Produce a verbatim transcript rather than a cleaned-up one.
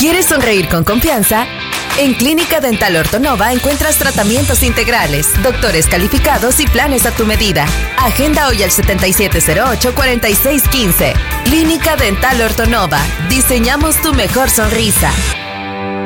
¿Quieres sonreír con confianza? En Clínica Dental Ortonova encuentras tratamientos integrales, doctores calificados y planes a tu medida. Agenda hoy al setenta y siete cero ocho, cuarenta y seis quince. Clínica Dental Ortonova. Diseñamos tu mejor sonrisa.